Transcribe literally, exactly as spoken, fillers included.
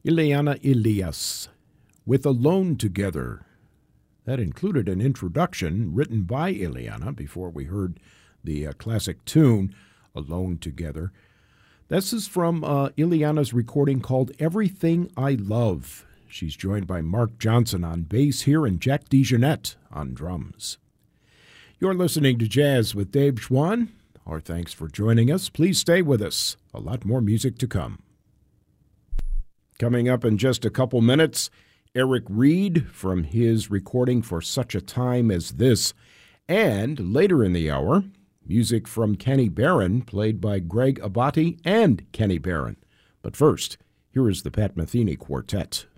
Ileana Elias with Alone Together. That included an introduction written by Ileana before we heard the uh, classic tune, Alone Together. This is from uh, Ileana's recording called Everything I Love. She's joined by Mark Johnson on bass here and Jack DeJohnette on drums. You're listening to Jazz with Dave Schwann. Our thanks for joining us. Please stay with us. A lot more music to come. Coming up in just a couple minutes, Eric Reed from his recording For Such a Time as This. And later in the hour, music from Kenny Barron, played by Greg Abate and Kenny Barron. But first, here is the Pat Metheny Quartet.